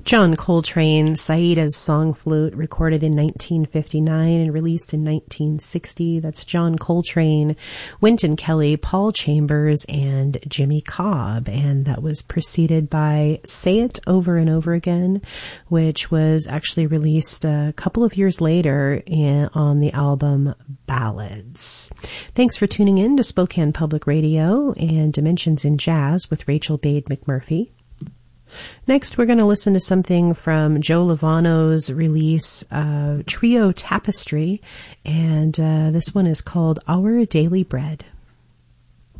John Coltrane, Saida's Song Flute, recorded in 1959 and released in 1960. That's John Coltrane, Wynton Kelly, Paul Chambers, and Jimmy Cobb. And that was preceded by Say It Over and Over Again, which was actually released a couple of years later on the album Ballads. Thanks for tuning in to Spokane Public Radio and Dimensions in Jazz with Rachel Bade McMurphy. Next, we're going to listen to something from Joe Lovano's release, Trio Tapestry, and this one is called Our Daily Bread.